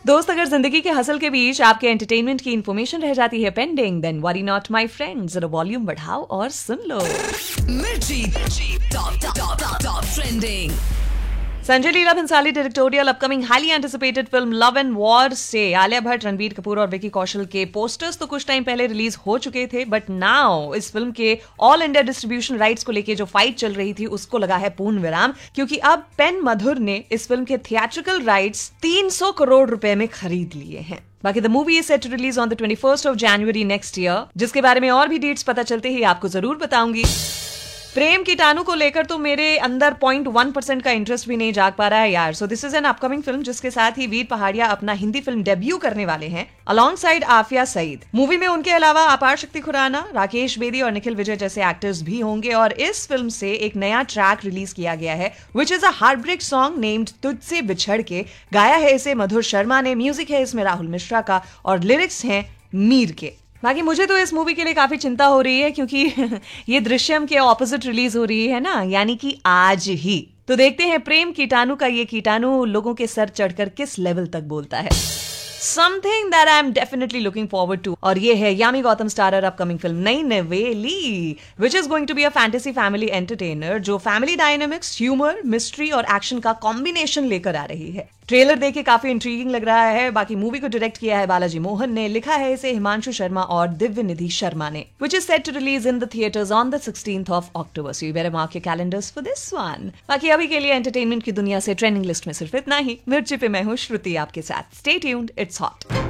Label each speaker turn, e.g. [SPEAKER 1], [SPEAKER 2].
[SPEAKER 1] दोस्त, अगर जिंदगी के हसल के बीच आपके एंटरटेनमेंट की इंफॉर्मेशन रह जाती है pending, then worry not my friend, जरा वॉल्यूम बढ़ाओ और सुन लो।
[SPEAKER 2] मिर्ची top trending.
[SPEAKER 1] Sanjay Leela Bhansali directorial upcoming highly anticipated film love and war से आलिया भट्ट, रणबीर कपूर और विकी कौशल के पोस्टर्स तो कुछ टाइम पहले रिलीज हो चुके थे, बट नाउ इस फिल्म के ऑल इंडिया डिस्ट्रीब्यूशन राइट्स को लेके जो फाइट चल रही थी उसको लगा है पूर्ण विराम, क्योंकि अब पेन मधुर ने इस फिल्म के थिएट्रिकल राइट्स 300 करोड़ रुपए में खरीद लिए हैं। बाकी the movie is set to release on the 21st of January next year, जिसके बारे में और भी डेट्स पता चलते ही आपको जरूर बताऊंगी। प्रेम कीटाणु को लेकर तो मेरे अंदर 0.1% का इंटरेस्ट भी नहीं जाग पा रहा है यार। So this is an upcoming film जिसके साथ ही वीर पहाड़िया अपना हिंदी फिल्म डेब्यू करने वाले हैं along side Aafia Saeed. Movie में उनके अलावा अपार शक्ति खुराना, राकेश बेदी और निखिल विजय जैसे एक्टर्स भी होंगे और इस फिल्म से एक नया ट्रैक रिलीज किया गया है which is a heartbreak song named तुझसे बिछड़ के। गाया है इसे मधुर शर्मा ने, म्यूजिक है इसमें राहुल मिश्रा का और लिरिक्स हैं मीर के। बाकी मुझे तो इस मूवी के लिए काफी चिंता हो रही है क्योंकि ये दृश्यम के ऑपोजिट रिलीज हो रही है ना, यानी कि आज ही। तो देखते हैं प्रेम कीटाणु का ये कीटाणु लोगों के सर चढ़कर किस लेवल तक बोलता है। Something that I'm definitely looking forward to, और ये है Yami Gautam starrer upcoming film नई नवेली, which is going to be a fantasy family entertainer जो फैमिली डायनामिक्स, ह्यूमर, मिस्ट्री और एक्शन का कॉम्बिनेशन लेकर आ रही है। ट्रेलर देख के काफी इंट्रीगिंग लग रहा है। बाकी मूवी को डायरेक्ट किया है बालाजी मोहन ने, लिखा है इसे हिमांशु शर्मा और दिव्य निधि शर्मा ने, which is set to release in the theaters on the 16th of October. So you better mark your calendars for this one. बाकी अभी के लिए एंटरटेनमेंट की दुनिया से ट्रेंडिंग लिस्ट में सिर्फ इतना ही। मिर्ची पे मैं हूँ श्रुति आपके साथ। Stay tuned, it's hot.